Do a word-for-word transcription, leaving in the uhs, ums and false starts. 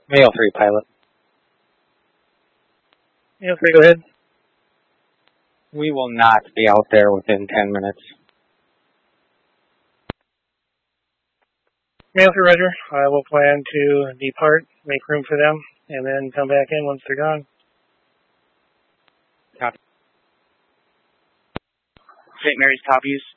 Mail three, pilot. Mail three, go ahead. We will not be out there within ten minutes. Mail three, roger. I will plan to depart, make room for them, and then come back in once they're gone. Copy. Saint Mary's copies.